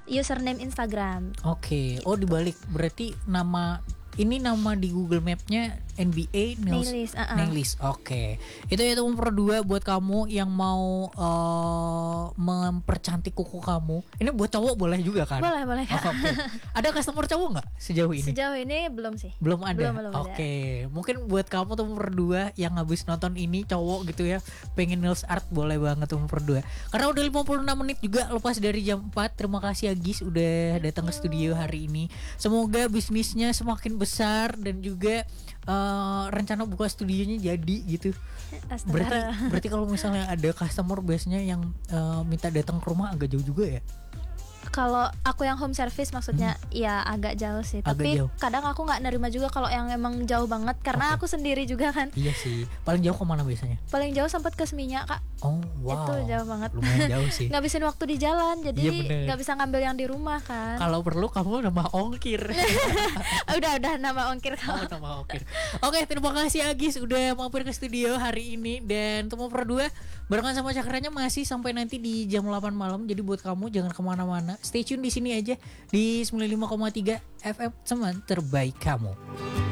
username Instagram. Oke. Oh dibalik berarti nama di Google Map-nya NBA Nailis. Oke. Itu ya teman berdua buat kamu yang mau mempercantik kuku kamu. Ini buat cowok boleh juga kan? Boleh. Oke. Ada customer cowok nggak sejauh ini? Sejauh ini belum sih. Belum ada. Belum Oke. Mungkin buat kamu teman berdua yang habis nonton ini cowok gitu ya, pengen nails art boleh banget teman berdua. Karena udah 56 menit juga lepas dari jam 4. Terima kasih Agis udah datang ke studio hari ini. Semoga bisnisnya semakin besar dan juga rencana buka studionya jadi gitu. Berarti kalau misalnya ada customer biasanya yang minta datang ke rumah agak jauh juga ya? Kalau aku yang home service maksudnya ya agak jauh sih. Tapi kadang aku nggak nerima juga kalau yang emang jauh banget karena aku sendiri juga kan. Iya sih. Paling jauh kemana biasanya? Paling jauh sempat ke Seminyak Kak. Oh wow. Itu jauh banget. Lumayan jauh sih. Ngabisin waktu di jalan jadi nggak bisa ngambil yang di rumah kan. Kalau perlu kamu nambah ongkir. udah nama ongkir kamu. Nama ongkir. Oke, terima kasih Agis udah mampir ke studio hari ini dan teman berdua barengan sama Cakranya masih sampai nanti di jam 8 malam. Jadi buat kamu jangan kemana-mana. Stay tune di sini aja di 95,3 FM teman terbaik kamu.